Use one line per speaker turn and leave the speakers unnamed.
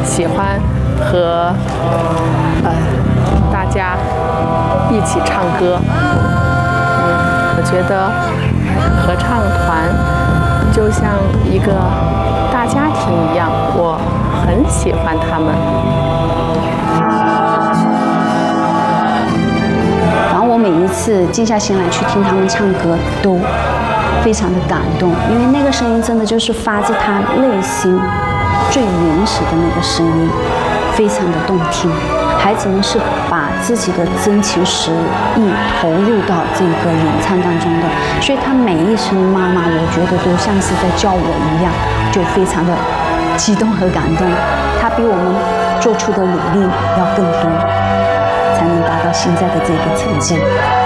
喜欢和大家一起唱歌。我觉得合唱团就像一个大家庭一样，我很喜欢他们。
然后我每一次静下心来去听他们唱歌，都非常的感动，因为那个声音真的就是发自他内心最原始的那个声音，非常的动听。孩子们是把自己的真情实意投入到这个演唱当中的，所以他每一声妈妈，我觉得都像是在叫我一样，就非常的激动和感动。他比我们做出的努力要更多，才能达到现在的这个成绩。